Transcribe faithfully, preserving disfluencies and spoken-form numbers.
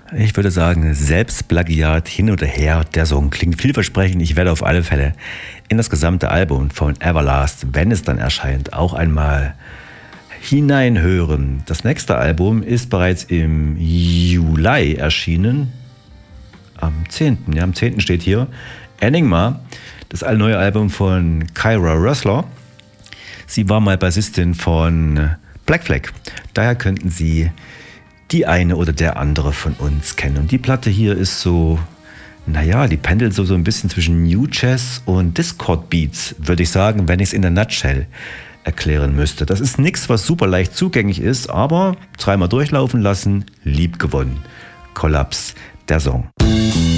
Ich würde sagen, Selbstplagiat hin oder her. Der Song klingt vielversprechend. Ich werde auf alle Fälle in das gesamte Album von Everlast, wenn es dann erscheint, auch einmal hineinhören. Das nächste Album ist bereits im Juli erschienen. Am zehnten Ja, am zehnten steht hier. Enigma, das neue Album von Kyra Rössler. Sie war mal Bassistin von Black Flag. Daher könnten Sie die eine oder der andere von uns kennen. Und die Platte hier ist so, naja, die pendelt so, so ein bisschen zwischen New Jazz und Discord Beats, würde ich sagen, wenn ich es in der Nutshell erklären müsste. Das ist nichts, was super leicht zugänglich ist, aber dreimal durchlaufen lassen, lieb gewonnen. Kollaps, der Song.